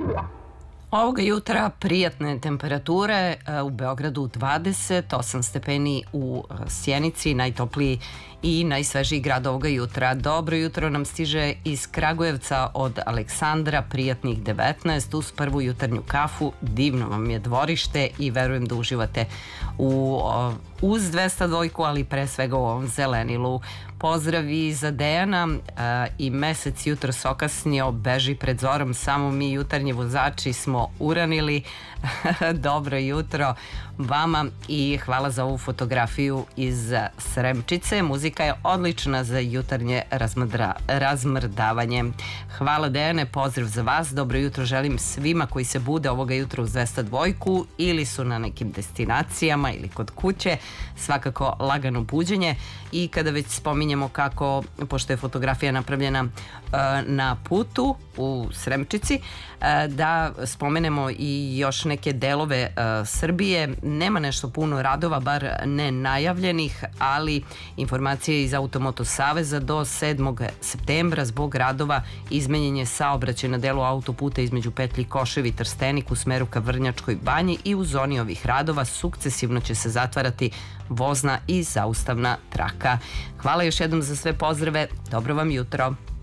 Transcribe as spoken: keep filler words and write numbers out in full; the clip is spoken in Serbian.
Ovoga jutra prijatne temperature, u Beogradu dvadeset osam stepeni, u Sjenici najtopliji i najsvežiji grad ovoga jutra. Dobro jutro nam stiže iz Kragujevca od Aleksandra, prijatnih devetnaest, uz prvu jutarnju kafu. Divno vam je dvorište i verujem da uživate u, uz dvesta dva, ali pre svega u ovom zelenilu. Pozdravi za Dejana. I mesec jutro sokasnio, beži pred zorom, samo mi jutarnji vozači smo uranili. Dobro jutro vama i hvala za ovu fotografiju iz Sremčice. Muzika je odlična za jutarnje razmrdra, razmrdavanje. Hvala Dejane, pozdrav za vas. Dobro jutro želim svima koji se bude ovoga jutra uz dvesta dva ili su na nekim destinacijama ili kod kuće. Svakako lagano buđenje. I kada već spominjemo kako, pošto je fotografija napravljena na putu u Sremčici, da spomenemo i još neke delove Srbije. Nema nešto puno radova, bar ne najavljenih, ali informacije iz Automoto saveza: do sedmog septembra zbog radova izmenjen je saobraćaj na delu autoputa između petlji Koševi Trstenik u smeru ka Vrnjačkoj Banji i u zoni ovih radova sukcesivno će se zatvarati vozna i zaustavna traka. Hvala još jednom za sve pozdrave, dobro vam jutro.